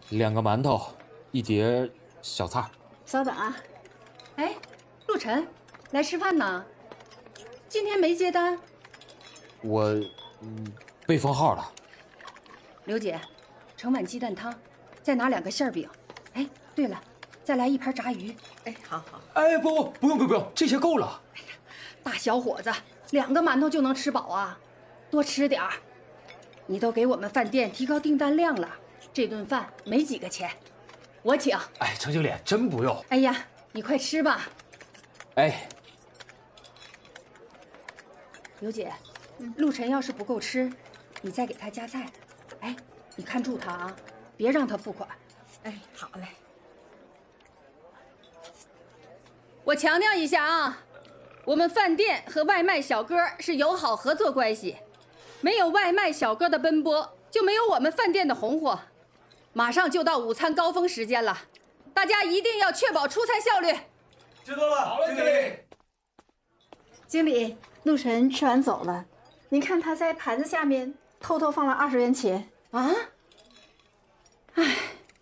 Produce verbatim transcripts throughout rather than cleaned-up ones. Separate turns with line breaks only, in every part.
两个馒头，一碟小菜。
稍等啊。
哎，陆晨，来吃饭呢？今天没接单。
我，嗯，被封号了。
刘姐，盛碗鸡蛋汤，再拿两个馅饼。哎，对了，再来一盘炸鱼。
哎，好好。
哎，不不，不用不用不用，这些够了。
哎呀，大小伙子，两个馒头就能吃饱啊，多吃点儿。你都给我们饭店提高订单量了，这顿饭没几个钱，我请。
哎，程经理真不用。
哎呀，你快吃吧。
哎，
刘姐，陆晨要是不够吃，你再给他加菜。哎，你看住他啊，别让他付款。
哎，好嘞。
我强调一下啊，我们饭店和外卖小哥是友好合作关系，没有外卖小哥的奔波，就没有我们饭店的红火。马上就到午餐高峰时间了，大家一定要确保出餐效率。
知道了，好嘞，经理。
经理，陆晨吃完走了，您看他在盘子下面偷偷放了二十元钱
啊！哎，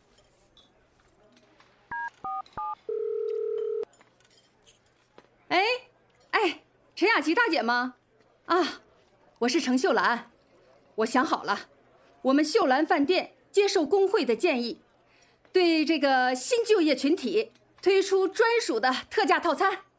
哎哎，陈雅琪大姐吗？啊，我是程秀兰。我想好了，我们秀兰饭店接受工会的建议，对这个新就业群体推出专属的特价套餐。